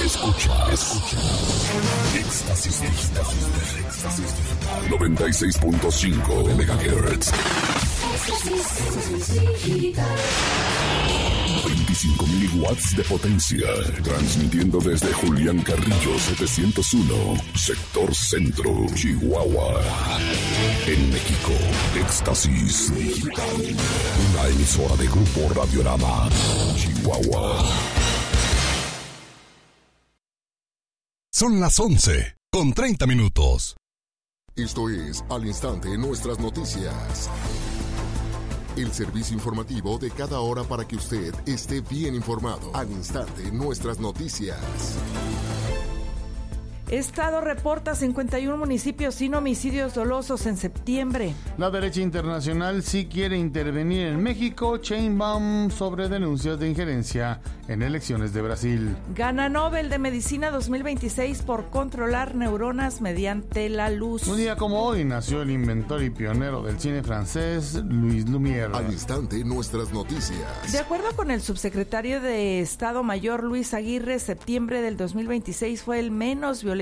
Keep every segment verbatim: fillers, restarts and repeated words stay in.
Escucha, escucha. Éxtasis Digital. Éxtasis Digital. noventa y seis punto cinco megahertz. veinticinco mil watts de potencia. Transmitiendo desde Julián Carrillo setecientos uno, sector centro, Chihuahua. En México, Éxtasis Digital. Una emisora de Grupo Radiorama, Chihuahua. Son las once, con treinta minutos. Esto es Al Instante Nuestras Noticias. El servicio informativo de cada hora para que usted esté bien informado. Al Instante Nuestras Noticias. Estado reporta cincuenta y uno municipios sin homicidios dolosos en septiembre. La derecha internacional sí quiere intervenir en México. Sheinbaum sobre denuncias de injerencia en elecciones de Brasil. Gana Nobel de Medicina dos mil veintiséis por controlar neuronas mediante la luz. Un día como hoy nació el inventor y pionero del cine francés, Louis Lumière. Al Instante Nuestras Noticias. De acuerdo con el subsecretario de Estado Mayor Luis Aguirre, septiembre del dos mil veintiséis fue el menos violento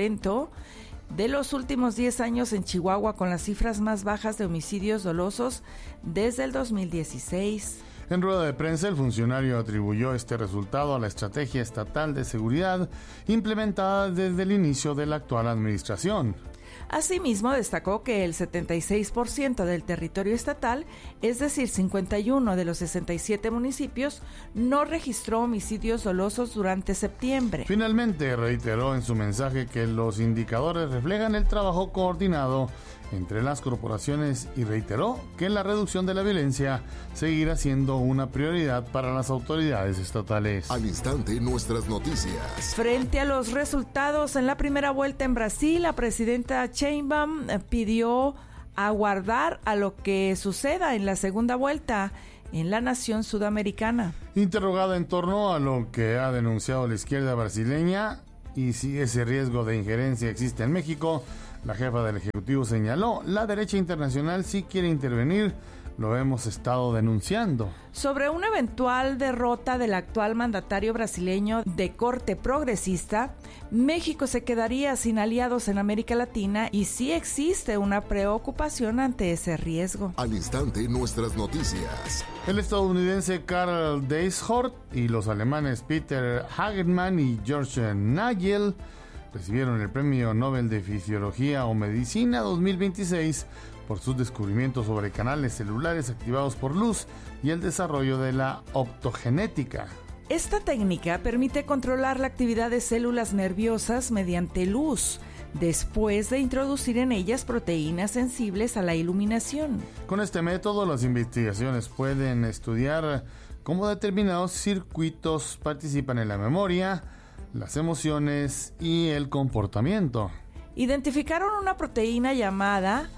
de los últimos diez años en Chihuahua, con las cifras más bajas de homicidios dolosos desde el dos mil dieciséis. En rueda de prensa, el funcionario atribuyó este resultado a la estrategia estatal de seguridad implementada desde el inicio de la actual administración. Asimismo, destacó que el setenta y seis por ciento del territorio estatal, es decir, cincuenta y uno de los sesenta y siete municipios, no registró homicidios dolosos durante septiembre. Finalmente, reiteró en su mensaje que los indicadores reflejan el trabajo coordinado entre las corporaciones y reiteró que la reducción de la violencia seguirá siendo una prioridad para las autoridades estatales. Al Instante Nuestras Noticias. Frente a los resultados en la primera vuelta en Brasil, la presidenta Sheinbaum pidió aguardar a lo que suceda en la segunda vuelta en la nación sudamericana. Interrogada en torno a lo que ha denunciado la izquierda brasileña y si ese riesgo de injerencia existe en México, la jefa del Ejecutivo señaló: la derecha internacional sí quiere intervenir, lo hemos estado denunciando. Sobre una eventual derrota del actual mandatario brasileño de corte progresista, México se quedaría sin aliados en América Latina y sí existe una preocupación ante ese riesgo. Al Instante Nuestras Noticias. El estadounidense Karl Deishort y los alemanes Peter Hagemann y George Nagel recibieron el Premio Nobel de Fisiología o Medicina dos mil veintiséis por sus descubrimientos sobre canales celulares activados por luz y el desarrollo de la optogenética. Esta técnica permite controlar la actividad de células nerviosas mediante luz, después de introducir en ellas proteínas sensibles a la iluminación. Con este método, las investigaciones pueden estudiar cómo determinados circuitos participan en la memoria, las emociones y el comportamiento. Identificaron una proteína llamada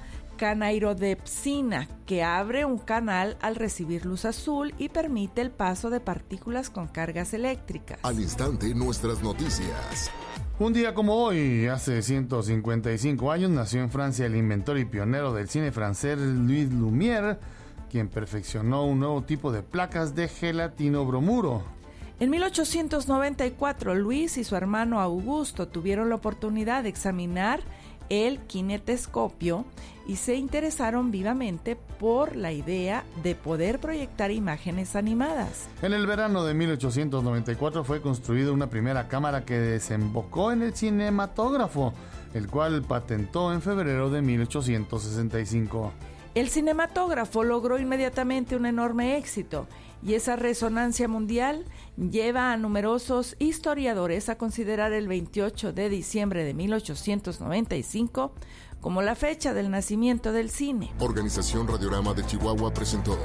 canairodepsina que abre un canal al recibir luz azul y permite el paso de partículas con cargas eléctricas. Al Instante Nuestras Noticias. Un día como hoy, hace ciento cincuenta y cinco años, nació en Francia el inventor y pionero del cine francés Louis Lumière, quien perfeccionó un nuevo tipo de placas de gelatino bromuro. En mil ochocientos noventa y cuatro, Luis y su hermano Augusto tuvieron la oportunidad de examinar el kinetoscopio y se interesaron vivamente por la idea de poder proyectar imágenes animadas. En el verano de mil ochocientos noventa y cuatro fue construida una primera cámara que desembocó en el cinematógrafo, el cual patentó en febrero de mil ochocientos sesenta y cinco. El cinematógrafo logró inmediatamente un enorme éxito y esa resonancia mundial lleva a numerosos historiadores a considerar el veintiocho de diciembre de mil ochocientos noventa y cinco como la fecha del nacimiento del cine. Organización Radiorama de Chihuahua presentó.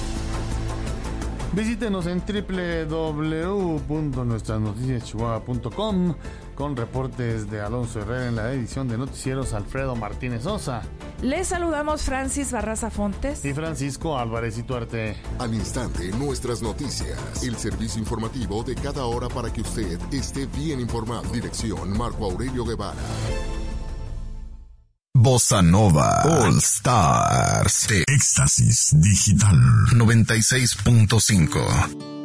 Visítenos en doble u doble u doble u punto nuestras noticias chihuahua punto com con reportes de Alonso Herrera en la edición de noticieros Alfredo Martínez Sosa. Les saludamos Francis Barraza Fontes y Francisco Álvarez Ituarte. Al Instante Nuestras Noticias, el servicio informativo de cada hora para que usted esté bien informado. Dirección Marco Aurelio Guevara. Bossa Nova All Stars de Éxtasis Digital noventa y seis punto cinco.